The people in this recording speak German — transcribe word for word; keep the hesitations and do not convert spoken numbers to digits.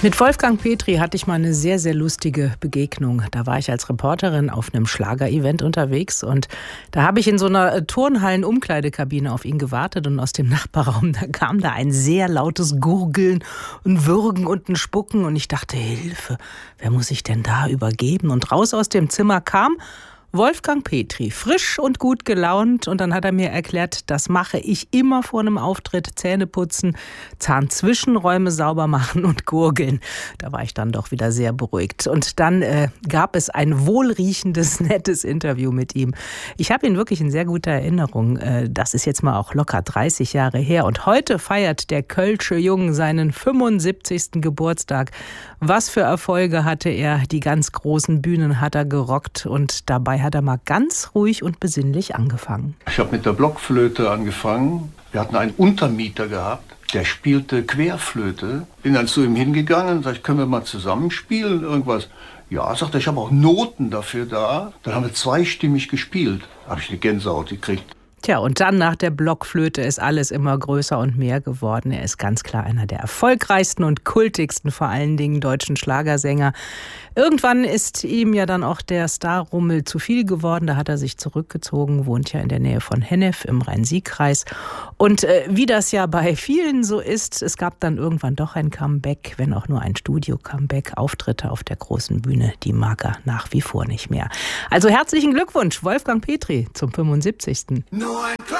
Mit Wolfgang Petri hatte ich mal eine sehr, sehr lustige Begegnung. Da war ich als Reporterin auf einem Schlager-Event unterwegs und da habe ich in so einer Turnhallen-Umkleidekabine auf ihn gewartet und aus dem Nachbarraum, da kam da ein sehr lautes Gurgeln, ein Würgen und ein Spucken und ich dachte, Hilfe, wer muss sich denn da übergeben? Und raus aus dem Zimmer kam Wolfgang Petri, frisch und gut gelaunt, und dann hat er mir erklärt, das mache ich immer vor einem Auftritt: Zähne putzen, Zahnzwischenräume sauber machen und gurgeln. Da war ich dann doch wieder sehr beruhigt. Und dann äh, gab es ein wohlriechendes, nettes Interview mit ihm. Ich habe ihn wirklich in sehr guter Erinnerung. Äh, das ist jetzt mal auch locker dreißig Jahre her. Und heute feiert der Kölsche Jung seinen fünfundsiebzigsten Geburtstag. Was für Erfolge hatte er? Die ganz großen Bühnen hat er gerockt und dabei hat er mal ganz ruhig und besinnlich angefangen. Ich habe mit der Blockflöte angefangen. Wir hatten einen Untermieter gehabt, der spielte Querflöte. Bin dann zu ihm hingegangen und sagte, können wir mal zusammen spielen, irgendwas? Ja, sagt er, ich habe auch Noten dafür da. Dann haben wir zweistimmig gespielt. Da habe ich eine Gänsehaut gekriegt. Tja, und dann nach der Blockflöte ist alles immer größer und mehr geworden. Er ist ganz klar einer der erfolgreichsten und kultigsten, vor allen Dingen deutschen Schlagersänger. Irgendwann ist ihm ja dann auch der Starrummel zu viel geworden. Da hat er sich zurückgezogen, wohnt ja in der Nähe von Hennef im Rhein-Sieg-Kreis. Und äh, wie das ja bei vielen so ist, es gab dann irgendwann doch ein Comeback, wenn auch nur ein Studio-Comeback. Auftritte auf der großen Bühne, die mag er nach wie vor nicht mehr. Also herzlichen Glückwunsch, Wolfgang Petri, zum fünfundsiebzigsten Nur ein